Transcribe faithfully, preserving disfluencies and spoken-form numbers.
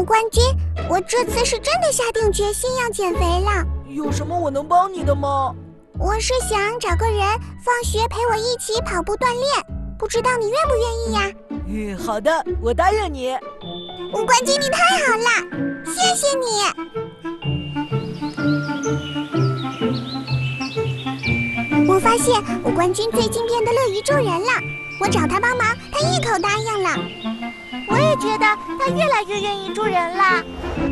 冠军，我这次是真的下定决心要减肥了。 有什么我能帮你的吗？ 我是想找个人放学陪我一起跑步锻炼，不知道你愿不愿意呀？ 嗯，好的，我答应你。 吴冠军，你太好了，谢谢你。我发现吴冠军最近变得乐于助人了，我找他帮忙，他一口答应了。我也觉得他越来越愿意助人了。